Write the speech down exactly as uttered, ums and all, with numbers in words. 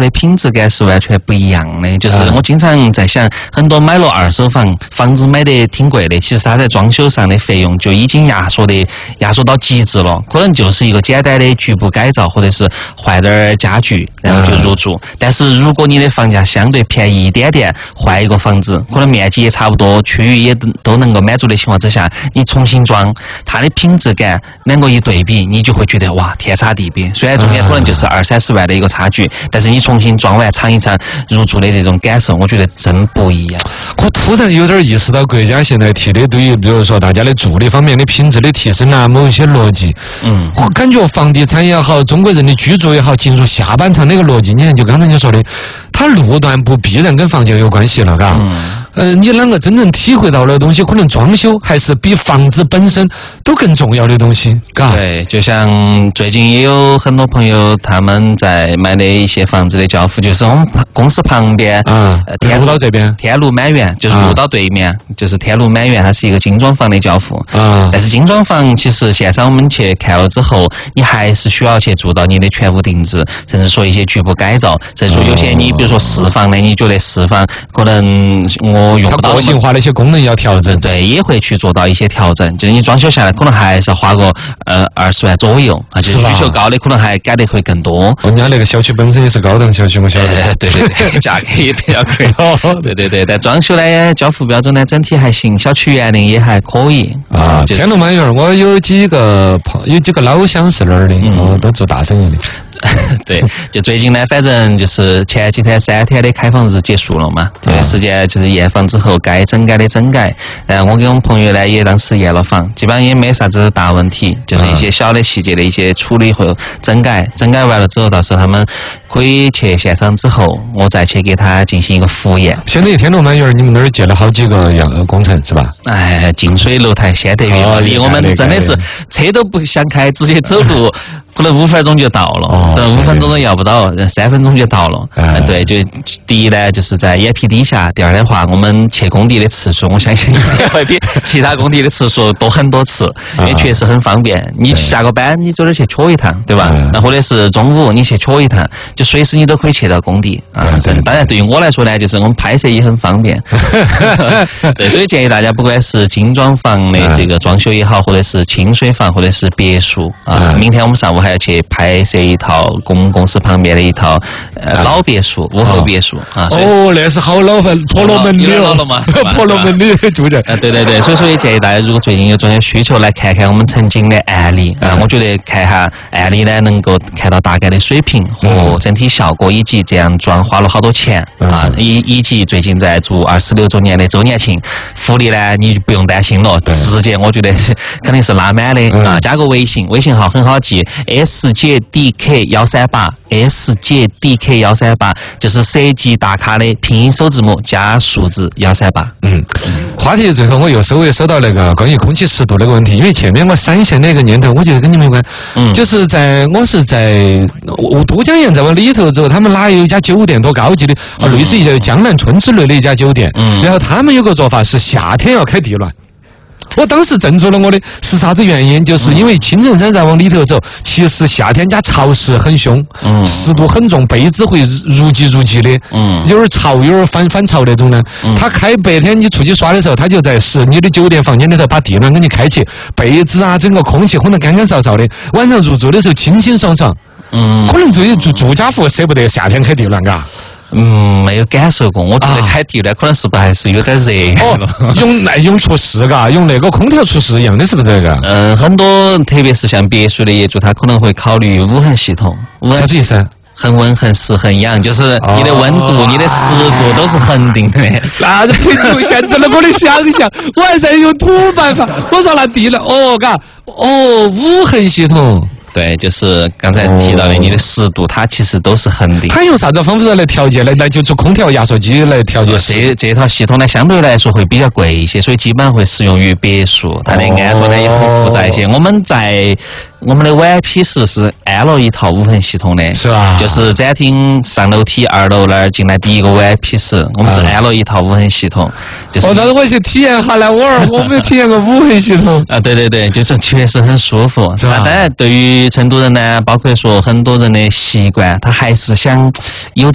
的品质感是完全不一样的。就是我经常在想，很多买了二手房，房子买得挺贵的，其实它在装修上的费用就已经压缩的压缩到极致了，可能就是一个简单的局部改造，或者是换点家具，然后就入住。但是如果你的房价相对便宜一点点，换一个房子，可能面积也差不多，区域也都能够满足的情况之下，你重新装，它的品质感两个一对比，你就会觉得哇，天差地别。虽然中间可能就是二三十万的一个差距，但是你重新装完尝一尝入住的这种感受，我觉得真不一样。 我突然有点意识到，国家现在提的对于比如说大家的住的方面的品质的提升啊，某一些逻辑，嗯，我感觉房地产也好，中国人的居住也好，进入下半场那个逻辑，你看就刚才你说的，它路段不必然跟房价有关系了，嘎。嗯呃，你啷个真正体会到的东西，可能装修还是比房子本身都更重要的东西，嘎。 对，就像最近也有很多朋友他们在买的一些房子的交付，就是我们公司旁边， 啊，天路这边， 天路满园，就是路到对面，啊、就是天路满园，它是一个精装房的交付。啊，但是精装房其实现场我们去看了之后，你还是需要去做到你的全屋定制，甚至说一些局部改造，甚至说有些你比如说四房的，你觉得四房可能我。用不到它个性化的一些功能要调整， 对，也会去做到一些调整。就是你装修下来，可能还是要花个呃二十万左右，啊，就是需求高的，可能还改得会更多。 人家那个小区本身也是高档小区，我晓得。 呃、对对对，价格也比较贵。对对对，但装修呢，交付标准呢，整体还行，小区园林也还可以。 啊，就是、天路满园，我有几个朋，有几个老乡是那儿的，嗯、哦，都做大生意的。 对，就最近呢，反正就是前几天三天的开放日结束了嘛，这段时间就是验房之后该整改的整改，然后我跟我们朋友呢也当时验了房，基本上也没啥子大问题，就是一些小的细节的一些处理和整改，整改完了之后，到时候他们可以去现场之后，我再去给他进行一个复验。 现在天路满园，你们那儿接了好几个样工程是吧？ 哎，近水楼台先得月，哦、离我们真的是车都不想开，直接走路。可能五分钟就到了，哦、等五分钟都要不到，三分钟就到了。哎、对，就第一呢，就是在眼皮底下；第二的话，我们去工地的次数，我相信会比其他工地的次数多很多次，因为确实很方便。你下个班，你走哪去瞧一趟，对吧？那或者是中午你去瞧一趟，就随时你都可以去到工地啊。当然，对于我来说呢，就是我们拍摄也很方便。对，所以建议大家，不管是精装房的这个装修也好，或者是清水房，或者是别墅啊，明天我们上午还要去拍摄一套我们公司旁边的一套呃老别墅，屋后别墅啊。 哦，那是好老份婆罗门女了嘛， 婆罗门女住人。 啊，对对对，所以说也建议大家，如果最近有这些需求，来看看我们曾经的案例啊。我觉得看下案例呢，能够看到大概的水平和整体效果，以及这样装花了好多钱啊，以以及最近在做二十六周年的周年庆福利呢，你就不用担心了，直接我觉得肯定是拉满的啊。加个微信，微信号很好记。S J D K 一三八 S J D K 一三八就是设计大咖的拼音首字母加数字一三八。 嗯，话题最后我又稍微收到那个关于空气湿度那个问题，因为前面我闪现那个念头，我觉得跟你们有关。嗯，就是在我是在我都江堰再往里头之后，他们哪有一家酒店多高级的啊，类似于叫江南春之类的一家酒店。嗯，然后他们有个做法是夏天要开地暖。我当时镇住了我的是啥子原因？就是因为青城山再往里头走，其实夏天家潮湿很凶，嗯，湿度很重，被子会如积如积的，嗯，有点潮，有点反反潮那种呢。嗯、他开白天你出去耍的时候，他就在使你的酒店房间里头把地暖给你开启，被子啊，整个空气烘得干干燥燥的，晚上入住的时候清清爽爽。嗯，可能对于住住家户舍不得夏天开地暖，嘎。 嗯，没有感受过，我觉得开地暖可能是不是还是有点热了。 哦，用那用除湿嘎，用那个空调除湿一样的，是不是这个？ 嗯，很多特别是像别墅的业主，他可能会考虑无痕系统。 啥子意思？ 恒温、恒湿、恒氧，就是你的温度、哦、你的湿度都是恒定的。 那这就限制了我的想象，我还在用土办法。我说那地暖，哦，嘎，哦，无痕系统。 对，就是刚才提到的，你的湿度，它其实都是恒定。 它用啥子方法来调节呢？来就做空调、压缩机来调节湿。 这这套系统呢，相对来说会比较贵一些，所以基本上会适用于别墅，它的安装呢也很复杂一些。我们在我们的宛批室是安了一套无痕系统的， 是吧？ 就是展厅上楼梯二楼那儿进来第一个宛批室，我们是安了一套无痕系统。就是哦，那我去体验下来，我儿我没有体验过无痕系统啊。对对对，就是确实很舒服。那当然，对于成都人呢，包括说很多人的习惯，他还是想有